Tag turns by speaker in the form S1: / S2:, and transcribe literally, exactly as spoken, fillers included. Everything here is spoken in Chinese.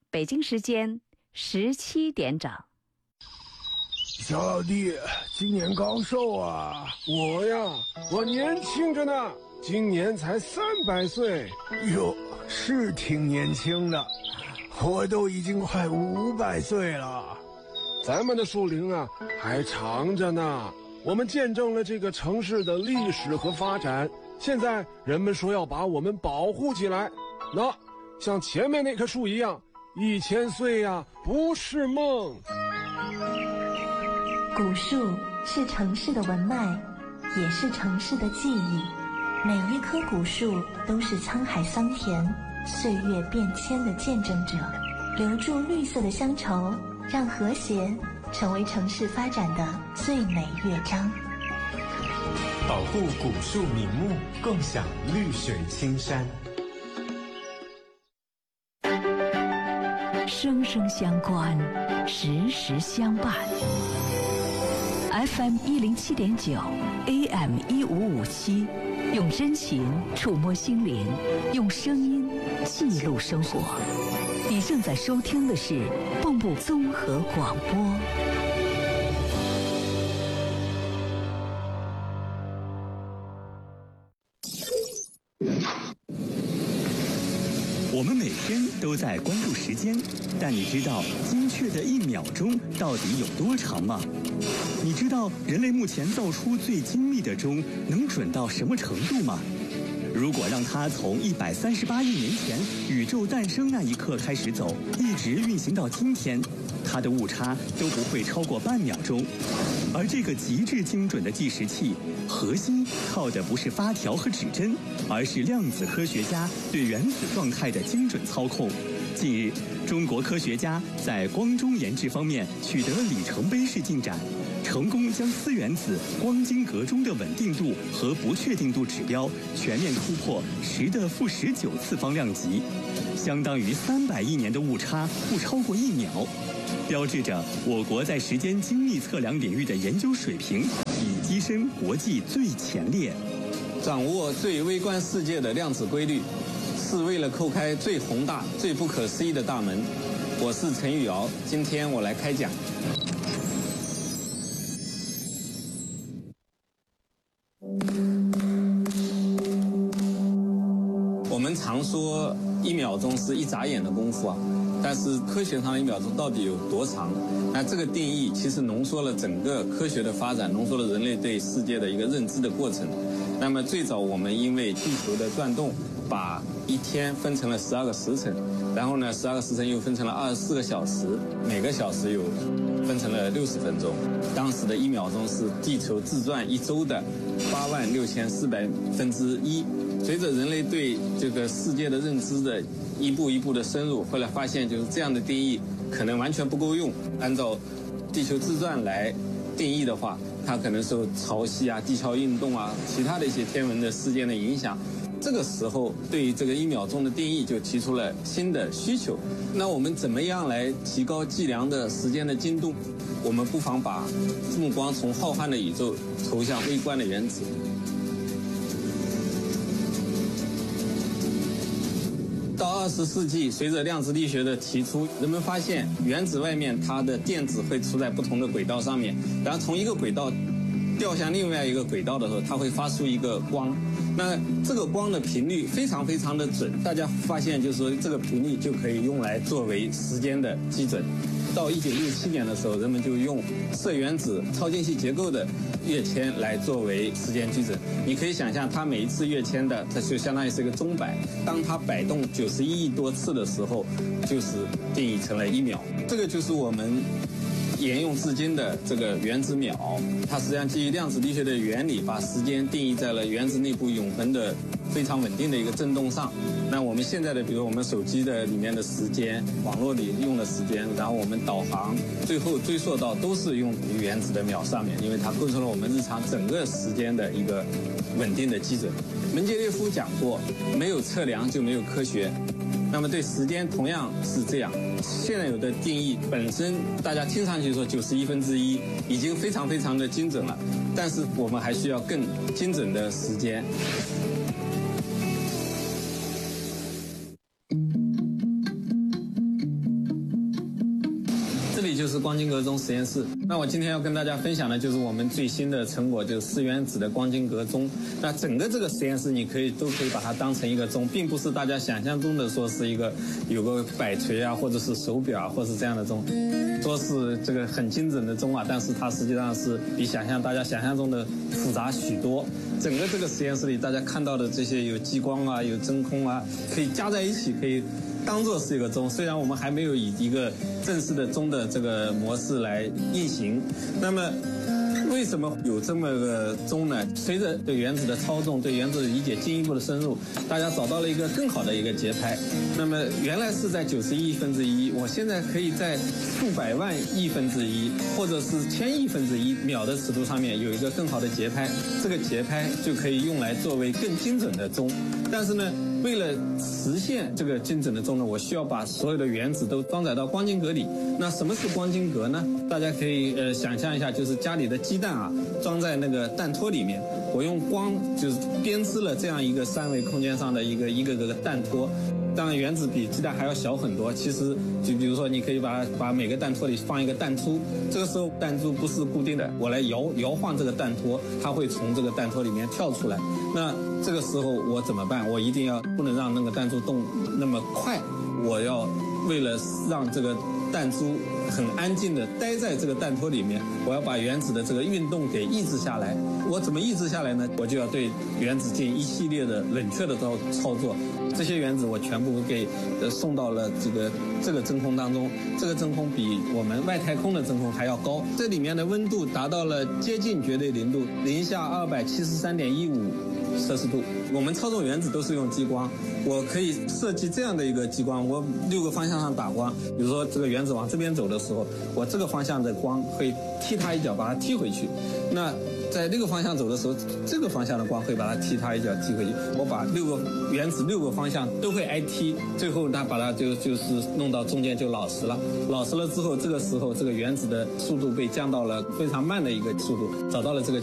S1: 北京时间十七点整。
S2: 小老弟，今年高寿啊？我呀，我年轻着呢，今年才三百岁。哟，是挺年轻的，我都已经快五百岁了。咱们的树龄啊，还长着呢。我们见证了这个城市的历史和发展，现在人们说要把我们保护起来。那像前面那棵树一样，一千岁呀，不是梦。
S3: 古树是城市的文脉，也是城市的记忆。每一棵古树都是沧海桑田、岁月变迁的见证者，留住绿色的乡愁，让和谐成为城市发展的最美乐章。
S4: 保护古树名木，共享绿水青山。
S1: 生生相关，时时相伴。F M 一零七点九 ，A M 一五五七，用真情触摸心灵，用声音记录生活。你正在收听的是蚌埠综合广播。
S5: 我们每天都在关注时间，但你知道精确的一秒钟到底有多长吗？你知道人类目前造出最精密的钟能准到什么程度吗？如果让它从一百三十八亿年前宇宙诞生那一刻开始走，一直运行到今天，它的误差都不会超过半秒钟。而这个极致精准的计时器，核心靠的不是发条和指针，而是量子科学家对原子状态的精准操控。近日，中国科学家在光中研制方面取得里程碑式进展，成功将铯原子光晶格中的稳定度和不确定度指标全面突破十的负十九次方量级，相当于三百亿年的误差不超过一秒，标志着我国在时间精密测量领域的研究水平已跻身国际最前列。
S6: 掌握最微观世界的量子规律，是为了叩开最宏大、最不可思议的大门。我是陈宇尧，今天我来开讲。我们常说一秒钟是一眨眼的功夫啊，但是科学上的一秒钟到底有多长？那这个定义其实浓缩了整个科学的发展，浓缩了人类对世界的一个认知的过程。那么最早我们因为地球的转动，把一天分成了十二个时辰，然后呢，十二个时辰又分成了二十四个小时，每个小时有分成了六十分钟。当时的一秒钟是地球自转一周的八万六千四百分之一。随着人类对这个世界的认知的一步一步的深入，后来发现就是这样的定义可能完全不够用。按照地球自转来定义的话，它可能受潮汐啊、地壳运动啊、其他的一些天文的事件的影响。这个时候，对于这个一秒钟的定义就提出了新的需求。那我们怎么样来提高计量的时间的精度？我们不妨把目光从浩瀚的宇宙投向微观的原子。到二十世纪，随着量子力学的提出，人们发现原子外面它的电子会处在不同的轨道上面，然后从一个轨道掉向另外一个轨道的时候，它会发出一个光。那这个光的频率非常非常的准，大家发现就是说这个频率就可以用来作为时间的基准。到一九六七年的时候，人们就用铯原子超精细结构的跃迁来作为时间基准。你可以想象，它每一次跃迁的，它就相当于是一个钟摆。当它摆动九十一亿多次的时候，就是定义成了一秒。这个就是我们沿用至今的这个原子秒，它实际上基于量子力学的原理，把时间定义在了原子内部永恒的非常稳定的一个振动上。那我们现在的，比如我们手机的里面的时间，网络里用的时间，然后我们导航，最后追溯到都是用于原子的秒上面，因为它构成了我们日常整个时间的一个稳定的基准。门捷列夫讲过，没有测量就没有科学。那么对时间同样是这样，现在有的定义本身大家听上去说九十一分之一已经非常非常的精准了，但是我们还需要更精准的时间。 这里就是光晶格钟实验室。那我今天要跟大家分享的就是我们最新的成果，就是四原子的光晶格钟。那整个这个实验室，你可以都可以把它当成一个钟，并不是大家想象中的说是一个有个摆锤啊，或者是手表啊，或是这样的钟，说是这个很精准的钟啊，但是它实际上是比想象大家想象中的复杂许多。整个这个实验室里，大家看到的这些有激光啊，有真空啊，可以加在一起，可以当做是一个钟。虽然我们还没有以一个正式的钟的这个模式来运行，那么为什么有这么个钟呢？随着对原子的操纵、对原子的理解进一步的深入，大家找到了一个更好的一个节拍。那么原来是在九十亿分之一，我现在可以在数百万亿分之一，或者是千亿分之一秒的尺度上面有一个更好的节拍，这个节拍就可以用来作为更精准的钟。但是呢，为了实现这个精准的钟呢，我需要把所有的原子都装载到光晶格里。那什么是光晶格呢？大家可以呃想象一下，就是家里的鸡蛋啊，装在那个蛋托里面，我用光就是编织了这样一个三维空间上的一个一个个蛋托。当然原子比鸡蛋还要小很多，其实就比如说你可以把把每个蛋托里放一个弹珠，这个时候弹珠不是固定的，我来摇摇晃这个蛋托，它会从这个蛋托里面跳出来。那这个时候我怎么办？我一定要不能让那个弹珠动那么快，我要为了让这个弹珠很安静的待在这个弹托里面，我要把原子的这个运动给抑制下来。我怎么抑制下来呢？我就要对原子进行一系列的冷却的操操作。这些原子我全部给呃送到了这个这个真空当中，这个真空比我们外太空的真空还要高，这里面的温度达到了接近绝对零度，零下二百七十三点一五摄氏度。我们操纵原子都是用激光，我可以设计这样的一个激光，我六个方向上打光。比如说这个原子往这边走的时候，我这个方向的光会踢它一脚，把它踢回去。那在这个方向走的时候，这个方向的光会把它踢它一脚踢回去。我把六个原子六个方向都会挨踢，最后它把它就就是弄到中间就老实了。老实了之后，这个时候这个原子的速度被降到了非常慢的一个速度，找到了这个